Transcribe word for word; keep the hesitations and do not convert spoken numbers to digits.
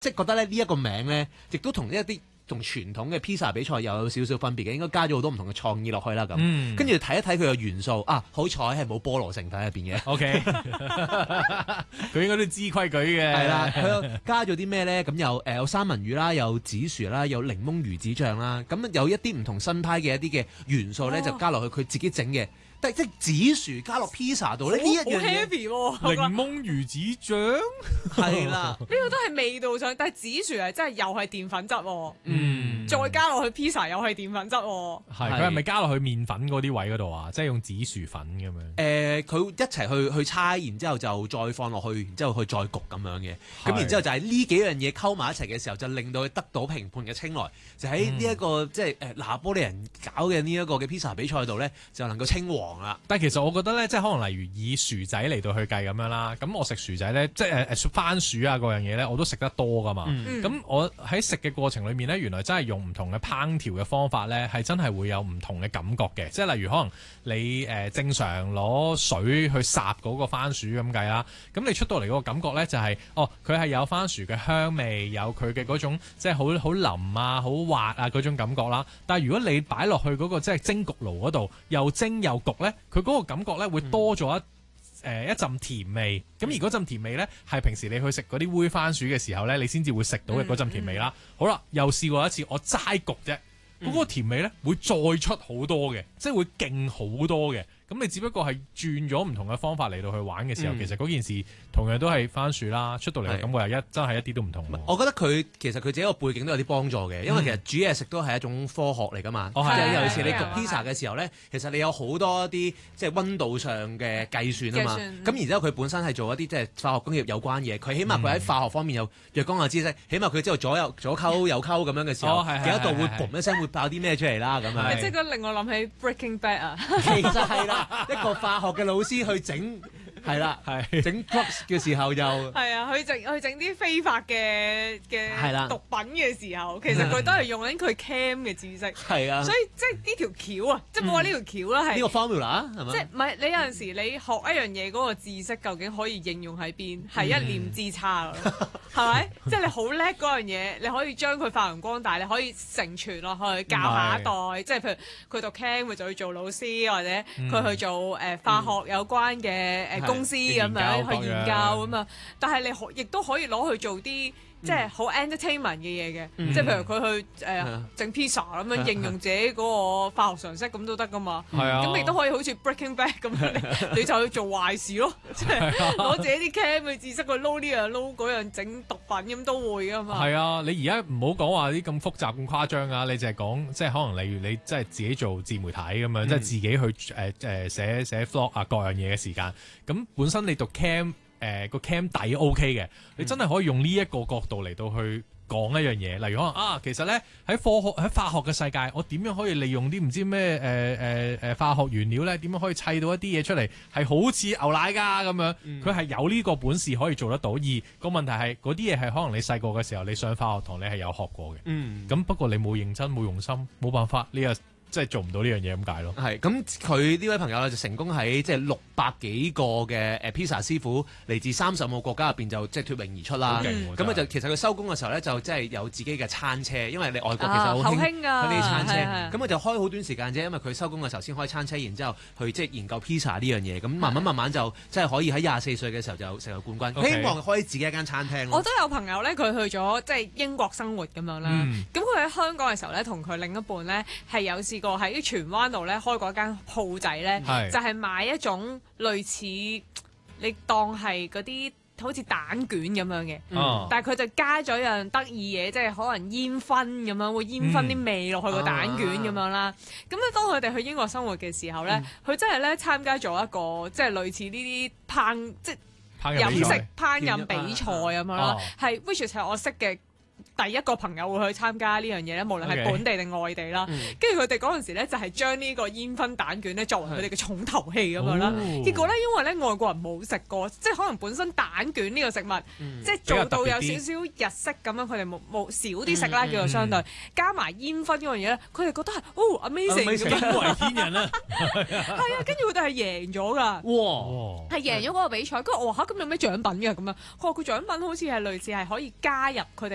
即係覺得咧呢一個名咧，亦都同一啲同傳統嘅披薩比賽又有少少分別嘅，應該加咗好多唔同嘅創意落去啦咁。 嗯、 跟住睇一睇佢嘅元素啊，好彩係冇菠蘿成分喺入邊嘅。 O K， 佢應該都知規矩嘅。 係啦，佢加咗啲咩咧？咁有誒、呃、有三文魚啦，有紫薯啦，有檸檬魚子醬啦。咁有一啲唔同新派嘅一啲嘅元素咧，哦、就加落去佢自己整嘅。但係即係紫薯加落披薩度咧，呢一樣嘢檸檬魚子醬係啦， 呢個都係味道上，但係紫薯係真係又係澱粉質喎。 嗯， 再加落去披薩又係澱粉質喎。 係佢係咪加落去麵粉嗰啲位嗰度啊？即係用紫薯粉咁樣。誒、 呃，佢一齊去去猜，然之後就再放落去，然之後去再焗咁樣嘅。咁然之後就係呢幾樣嘢溝埋一齊嘅時候，就令到佢得到評判嘅青睞。就喺呢一個、嗯、即係誒拿波利人搞嘅呢一個嘅披薩比賽度咧，就能夠稱王。 但係其實我覺得咧，即係可能例如以薯仔嚟到去計咁樣啦，咁我食薯仔咧，即係誒番薯啊嗰樣嘢咧，我都食得多噶嘛。咁、嗯、我喺食嘅過程裏面咧，原來真係用唔同嘅烹調嘅方法咧，係真係會有唔同嘅感覺嘅。即係例如可能你誒、呃、正常攞水去烚嗰個番薯咁計啦，咁你出到嚟嗰個感覺咧就係、是，哦佢係有番薯嘅香味，有佢嘅嗰種即係好好腍啊、好滑啊嗰種感覺啦。但係如果你擺落去嗰個即係蒸焗爐嗰度，又蒸又焗咧，佢嗰個感覺咧會多咗一誒、呃、一陣甜味，咁而嗰陣甜味咧係平時你去食嗰啲煨番薯嘅時候咧，你先至會食到嘅嗰陣甜味啦。嗯嗯、好啦，又試過一次我齋焗啫，嗰、嗯、個甜味咧會再出好多嘅，即係會勁好多嘅。咁你只不過係轉咗唔同嘅方法嚟到去玩嘅時候，嗯、其實嗰件事同樣都係番薯啦，出到嚟嘅感覺又一真係一啲都唔同。 我覺得佢其實佢自己個背景都有啲幫助嘅，因為其實煮嘢食都係一種科學嚟㗎嘛。即係、哦、尤其是你焗披薩嘅時候咧，其實你有好多啲即係溫度上嘅計算啊嘛。咁然之後佢本身係做一啲即係化學工業有關嘢，佢起碼佢喺化學方面有若干嘅知識，起碼佢知道左右左溝右溝咁樣嘅時候，幾多度會嘣一聲會爆啲咩出嚟啦咁樣。 即係令我諗起 Breaking Bad 啊， 其實係啦。一個化學嘅老師去整係啦，係整 drugs 嘅時候又係啊，去整去整啲非法嘅嘅毒品嘅時候，其實佢都係用緊佢 chem 嘅知識。係啊，所以即係呢條橋啊，即係冇話呢條橋啦，係呢個 formula 係咪？ 即係唔係你有陣時你學一樣嘢嗰個知識究竟可以應用喺邊，係一念之差㗎咯，係咪？即係你好叻嗰樣嘢，你可以將佢發揚光大，你可以承傳落去教下一代。即係譬如佢讀 chem，佢就去做老師，或者佢去做誒化學有關嘅誒公司咁樣去研究咁啊，但係你可亦都可以攞去做啲即係好 entertainment 嘅嘢嘅，即係譬如佢去誒整 pizza 咁樣應用自己嗰個化學常識咁都得噶嘛。咁亦都可以好似 Breaking Bad 咁樣，你就去做壞事咯，即係攞自己啲 chem 嘅知識去撈呢樣撈嗰樣整毒品咁都會噶嘛。係啊，你而家唔好講話啲咁複雜咁誇張啊，你淨係講即係可能例如你即係自己做自媒體咁樣，即係自己去誒誒寫寫 vlog 啊各樣嘢嘅時間，咁本身你讀 chem。誒個 cam 底 OK 嘅，你真係可以用呢一個角度嚟到去講一樣嘢，例如可能啊，其實咧喺科學喺化學嘅世界，我點樣可以利用啲唔知咩誒誒誒化學原料咧，點樣可以砌到一啲嘢出嚟係好似牛奶㗎咁樣，佢係、嗯、有呢個本事可以做得到。而個問題係嗰啲嘢係可能你細個嘅時候你上化學堂你係有學過嘅，咁、嗯、不過你冇認真冇用心，冇辦法呢個。即係做唔到呢樣嘢咁解咯。係咁，佢呢位朋友咧就成功喺即係六百幾個嘅誒披薩師傅嚟自三十五個國家入邊就即係脫穎而出啦。咁啊就其實佢收工嘅時候咧就即係有自己嘅餐車，因為你外國其實好興嗰啲餐車。咁佢就開好短時間啫，因為佢收工嘅時候先開餐車，然之後去即係研究披薩呢樣嘢。咁慢慢慢慢就即係可以喺廿四歲嘅時候就成為冠軍。Okay. 希望開自己一間餐廳。 我都有朋友咧，佢去咗即係英國生活咁樣啦。咁佢喺香港嘅時候咧，同佢另一半咧係有試過喺荃灣度咧開過一間鋪仔咧，是就係賣一種類似你當係嗰啲好似蛋卷咁樣嘅，嗯、但係佢就加咗樣得意嘢，即係可能煙燻咁樣，會煙燻啲味落去個蛋卷咁樣啦。咁咧、嗯，當佢哋去英國生活嘅時候咧，佢、嗯、真係咧參加咗一個即係類似呢啲烹即係飲食烹飪比賽咁樣啦，係 which 係我識嘅。第一個朋友會去參加呢樣嘢咧，無論係本地定外地啦。跟住佢哋嗰陣時咧，就係將呢個煙燻蛋卷咧作為佢哋嘅重頭戲咁樣啦。哦、結果咧，因為咧外國人冇食過，即係可能本身蛋卷呢個食物，嗯、即係做到有少少日式咁樣，佢哋冇冇少啲食啦，叫做相對。嗯嗯、加埋煙燻嗰樣嘢咧，佢哋覺得係哦 amazing 咁樣， 驚為天人啦。 係啊，跟住佢哋係贏咗㗎。哇！係贏咗嗰個比賽。跟住我話嚇，咁有咩獎品㗎咁樣？佢話佢獎品好似係類似係可以加入佢哋。